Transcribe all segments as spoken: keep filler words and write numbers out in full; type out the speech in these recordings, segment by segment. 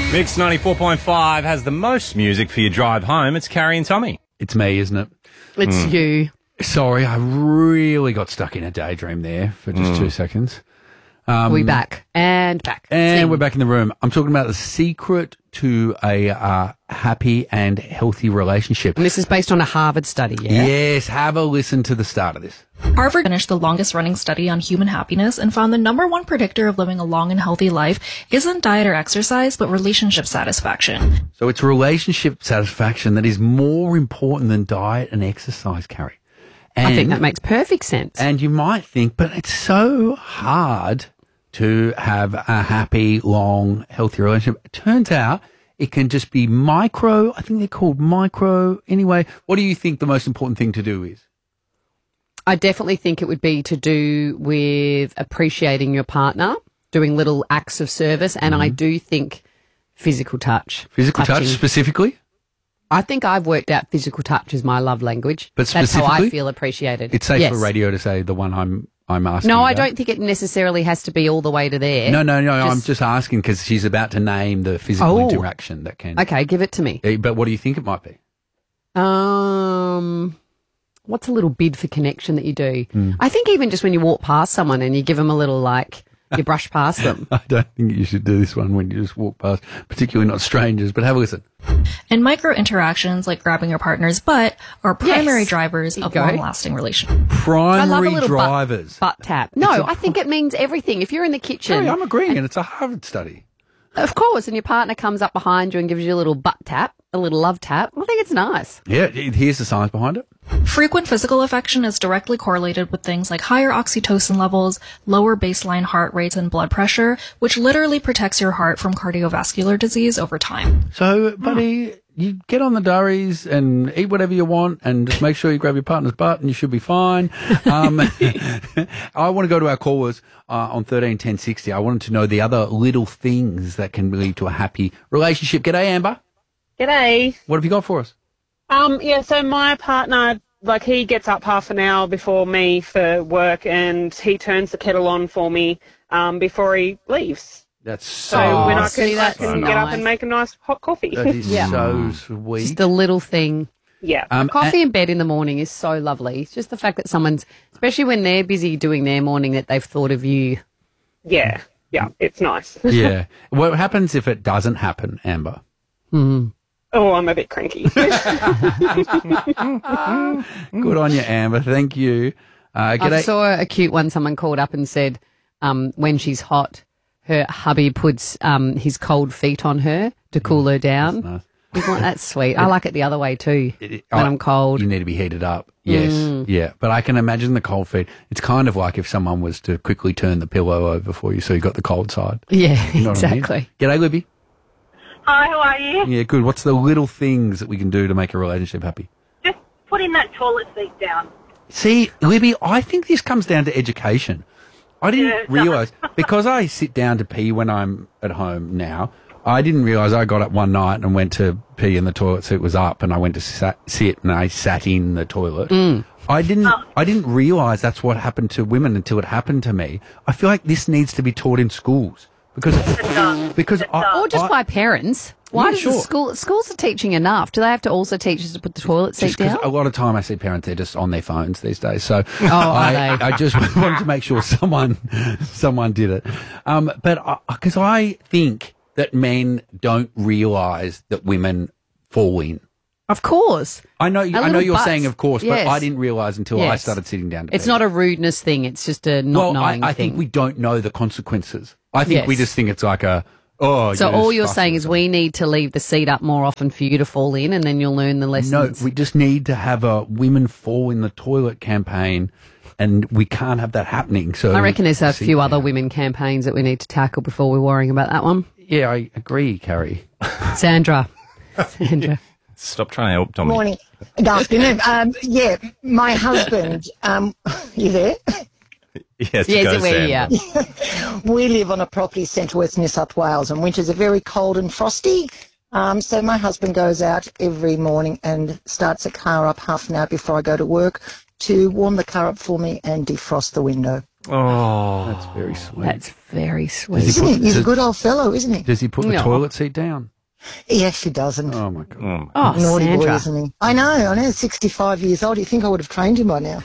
Mix ninety-four point five has the most music for your drive home. It's Carrie and Tommy. It's me, isn't it? It's Mm. you. Sorry, I really got stuck in a daydream there for just Mm. two seconds. Um, we back and back. And Sing. we're back in the room. I'm talking about the secret to a uh, happy and healthy relationship. And this is based on a Harvard study, yeah? Yes, have a listen to the start of this. Harvard finished the longest running study on human happiness and found the number one predictor of living a long and healthy life isn't diet or exercise, but relationship satisfaction. So it's relationship satisfaction that is more important than diet and exercise, Carrie. And, I think that makes perfect sense. And you might think, but it's so hard to have a happy, long, healthy relationship. It turns out it can just be micro. I think they're called micro. Anyway, what do you think the most important thing to do is? I definitely think it would be to do with appreciating your partner, doing little acts of service, and Mm-hmm. I do think physical touch. Physical touch touching. specifically? I think I've worked out physical touch is my love language. But That's how I specifically? feel appreciated. It's safe Yes. for radio to say the one I'm I'm asking. No, I about. don't think it necessarily has to be all the way to there. No, no, no. I'm Just- just asking because she's about to name the physical Oh. interaction that can. Okay, give it to me. Eh, But what do you think it might be? Um, what's a little bid for connection that you do? Hmm. I think even just when you walk past someone and you give them a little, like, you brush past them. I don't think you should do this one when you just walk past, particularly not strangers, but have a listen. And micro interactions like grabbing your partner's butt are primary Yes. drivers There you of go. long-lasting relationships. I love a Primary little drivers. Butt, butt tap. No, I think it means everything. If you're in the kitchen, Sorry, I'm agreeing, and it's a Harvard study. of course, and your partner comes up behind you and gives you a little butt tap, a little love tap, I think it's nice. Yeah, it- here's the science behind it. Frequent physical affection is directly correlated with things like higher oxytocin levels, lower baseline heart rates and blood pressure, which literally protects your heart from cardiovascular disease over time. So, buddy, you get on the durries and eat whatever you want and just make sure you grab your partner's butt and you should be fine. Um, I want to go to our callers uh, on thirteen ten sixty. I wanted to know the other little things that can lead to a happy relationship. G'day, Amber. G'day. What have you got for us? Um, yeah, so my partner, like, he gets up half an hour before me for work, and he turns the kettle on for me um, before he leaves. That's So so, when I see, can, I that's can get up nice. and make a nice hot coffee. that is Yeah. so sweet. Just a little thing. yeah. Um, Coffee in bed in the morning is so lovely. It's just the fact that someone's, especially when they're busy doing their morning, that they've thought of you. yeah. Yeah, it's nice. yeah. What happens if it doesn't happen, Amber? Oh, I'm a bit cranky. Good on you, Amber. Thank you. Uh, I g'day. saw a cute one. Someone called up and said um, when she's hot, her hubby puts um, his cold feet on her to cool her down. nice. Isn't that- That's sweet. I like it the other way too. It- when I- I'm cold. You need to be heated up. Yes. Mm. Yeah. But I can imagine the cold feet. It's kind of like if someone was to quickly turn the pillow over for you so you got the cold side. Yeah, You know what I mean? exactly. G'day, Libby. Hi, how are you? Yeah, good. What's the little things that we can do to make a relationship happy? Just putting that toilet seat down. See, Libby, I think this comes down to education. I didn't Yeah, it does. realise, because I sit down to pee when I'm at home now, I didn't realise I got up one night and went to pee and the toilet seat was up and I went to sat, sit and I sat in the toilet. Mm. I didn't Oh. I didn't realise that's what happened to women until it happened to me. I feel like this needs to be taught in schools because does. because It I, does. Or just I, by parents. Why Yeah, does sure. the school schools are teaching enough? Do they have to also teach us to put the toilet seat just 'cause down? a lot of time I see parents, they're just on their phones these days. So Oh, are I, they? I just wanted to make sure someone someone did it. Um, but because I, I think that men don't realise that women fall in. Of course. I know, I know little you're butts. saying, of course, Yes. but I didn't realise until I Yes. started sitting down to It's pee. not a rudeness thing. It's just a not well, I, knowing I thing. think we don't know the consequences. I think we Yes. just think it's like a, oh, so you're all just you're fussing saying or is something. we need to leave the seat up more often for you to fall in, and then you'll learn the No, lessons. we just need to have a women fall in the toilet campaign, and we can't have that happening. So I reckon there's a sit few other down. women campaigns that we need to tackle before we're worrying about that one. Yeah, I agree, Carrie. Sandra. Sandra. Stop trying to help Tommy. Morning. Good afternoon. Um, yeah, my husband, um, you there? Yes, Yes, go, we're Sam. here. We live on a property centre west New South Wales, and winters are very cold and frosty. Um, so my husband goes out every morning and starts the car up half an hour before I go to work to warm the car up for me and defrost the window. Oh. That's very sweet. That's very sweet. Does he Isn't put, he? He's does, a good old fellow, isn't he? does he put the No. toilet seat down? He actually doesn't. Oh, my God. Mm. Oh, Naughty boy, Sandra. isn't he? I know, I know, sixty-five years old. You think I would have trained him by now?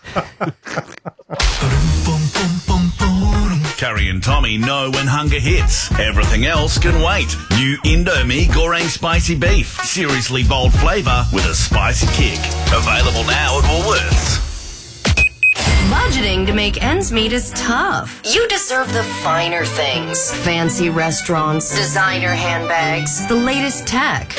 Carrie and Tommy know when hunger hits. Everything else can wait. New Indomie Goreng Spicy Beef. Seriously bold flavour with a spicy kick. Available now at Woolworths. Budgeting to make ends meet is tough. You deserve the finer things. Fancy restaurants, designer handbags, the latest tech.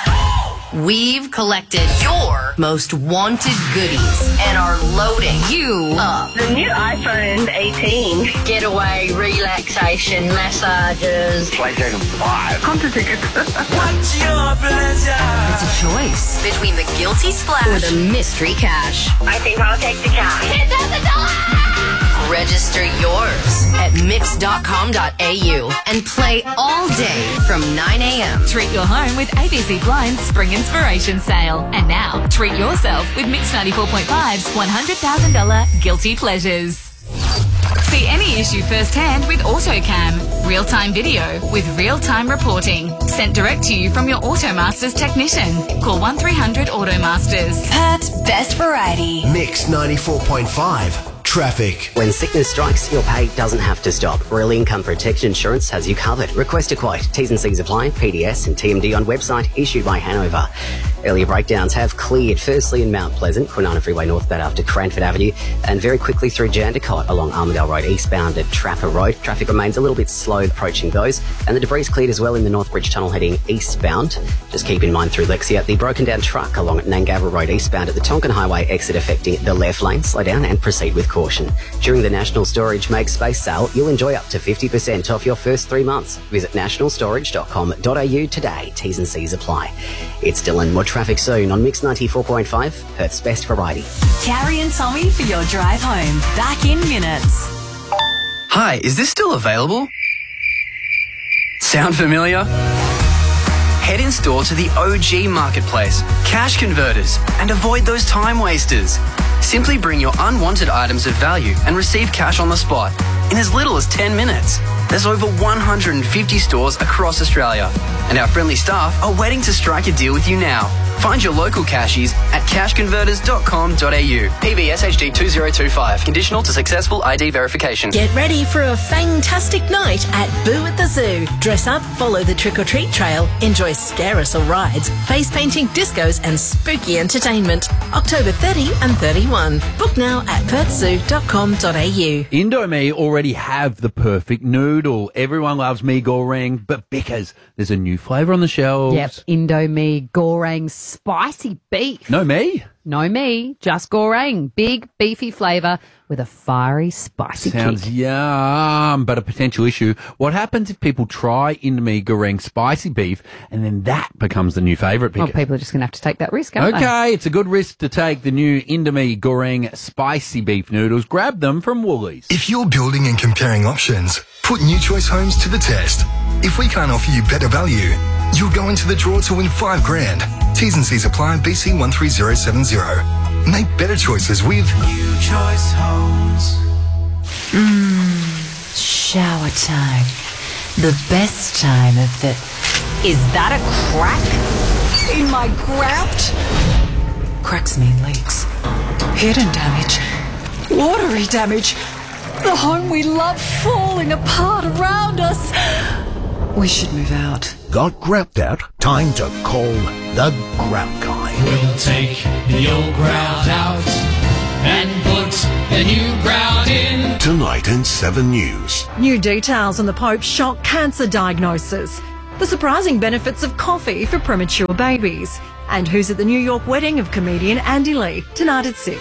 We've collected your most wanted goodies and are loading you up. The new iPhone eighteen. Getaway, relaxation, massages. PlayStation five. Concert tickets. What's your pleasure? It's a choice between the guilty splash or the mystery cash. I think I'll take the cash. ten thousand dollars! Register yours at mix dot com dot a u and play all day from nine a.m. Treat your home with A B C Blinds Spring Inspiration Sale. And now, treat yourself with Mix ninety-four point five's one hundred thousand dollars Guilty Pleasures. See any issue firsthand with AutoCam. Real-time video with real-time reporting. Sent direct to you from your Automasters technician. Call one three hundred Automasters. Perth's best variety. Mix ninety-four point five. Traffic. When sickness strikes, your pay doesn't have to stop. Real Income Protection Insurance has you covered. Request a quote. T's and C's apply. P D S and T M D on website issued by Hanover. Earlier breakdowns have cleared, firstly in Mount Pleasant, Kwinana Freeway northbound after Cranford Avenue, and very quickly through Jandakot along Armidale Road eastbound at Trapper Road. Traffic remains a little bit slow approaching those, and the debris is cleared as well in the Northbridge Tunnel heading eastbound. Just keep in mind through Lexia, the broken down truck along Nangavra Road eastbound at the Tonkin Highway exit affecting the left lane. Slow down and proceed with caution. During the National Storage Make Space sale, you'll enjoy up to fifty percent off your first three months. Visit national storage dot com dot a u today. T's and C's apply. It's Dylan. More traffic soon on Mix ninety-four point five, Perth's best variety. Carrie and Tommy for your drive home. Back in minutes. Hi, is this still available? Sound familiar? Head in store to the O G Marketplace, Cash Converters, and avoid those time wasters. Simply bring your unwanted items of value and receive cash on the spot in as little as ten minutes. There's over one hundred fifty stores across Australia, and our friendly staff are waiting to strike a deal with you now. Find your local cashies at cash converters dot com dot a u. P B S H D two zero two five. Conditional to successful I D verification. Get ready for a fantastic night at Boo at the Zoo. Dress up, follow the trick-or-treat trail, enjoy Scarousel rides, face painting, discos and spooky entertainment. October thirtieth and thirty-first. Book now at perth zoo dot com dot a u. Indomie already have the perfect noodle. Everyone loves mee goreng, but because there's a new flavour on the shelves. Yep, Indomie Goreng Spicy Beef. No me? No me, just Goreng. Big, beefy flavour with a fiery, spicy Sounds kick. yum, but a potential issue. What happens if people try Indomie Goreng Spicy Beef and then that becomes the new favourite picker? Well, people are just going to have to take that risk, aren't they? Okay, it's a good risk to take. The new Indomie Goreng Spicy Beef noodles. Grab them from Woolies. If you're building and comparing options, put New Choice Homes to the test. If we can't offer you better value, you'll go into the draw to win five grand. T's and C's apply. B C one three zero seven zero. Make better choices with New Choice Homes. Mmm, shower time. The best time of the... Is that a crack in my grout? Cracks mean leaks. Hidden damage. Watery damage. The home we love falling apart around us. We should move out. Got grout out? Time to call the Grout Guy. We'll take the old grout out and put the new grout in. Tonight in seven News. New details on the Pope's shock cancer diagnosis. The surprising benefits of coffee for premature babies. And who's at the New York wedding of comedian Andy Lee. Tonight at six.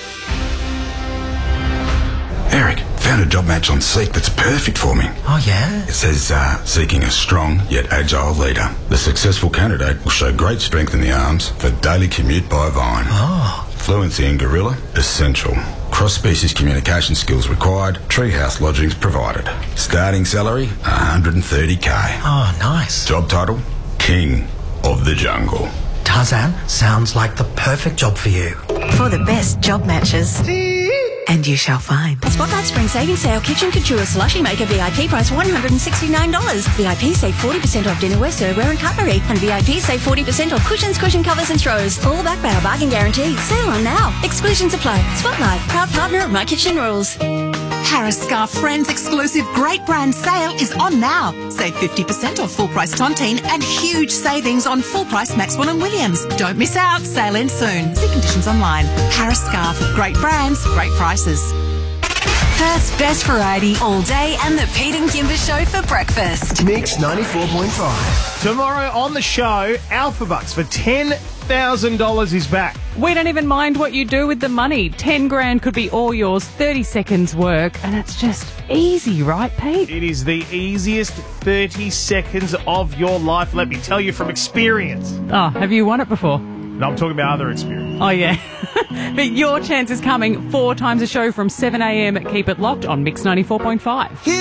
Eric, found a job match on Seek that's perfect for me. Oh, yeah? It says, uh, seeking a strong yet agile leader. The successful candidate will show great strength in the arms for daily commute by Vine. Oh. Fluency in Gorilla, essential. Cross-species communication skills required. Treehouse lodgings provided. Starting salary, one hundred thirty k. Oh, nice. Job title, King of the Jungle. Tarzan, sounds like the perfect job for you. For the best job matches. See? and you shall find. Spotlight Spring Savings Sale Kitchen Couture Slushy Maker V I P price one hundred sixty-nine dollars. V I P save forty percent off dinnerware, serveware and cutlery. And V I P save forty percent off cushions, cushion covers and throws. All backed by our bargain guarantee. Sale on now. Exclusions apply. Spotlight, proud partner of My Kitchen Rules. Harris Scarf Friends exclusive great brand sale is on now. Save fifty percent off full price Tontine and huge savings on full price Maxwell and Williams. Don't miss out. Sale ends soon. See conditions online. Harris Scarf. Great brands, great prices. Perth's best variety all day and the Pete and Kimber Show for breakfast. Mix ninety-four point five. Tomorrow on the show, Alpha Bucks for ten thousand dollars is back. We don't even mind what you do with the money. Ten grand could be all yours, thirty seconds work, and it's just easy, right, Pete? It is the easiest thirty seconds of your life, let me tell you from experience. Oh, have you won it before? No, I'm talking about other experience. Oh, yeah. But your chance is coming four times a show from seven a.m. Keep it locked on Mix ninety-four point five.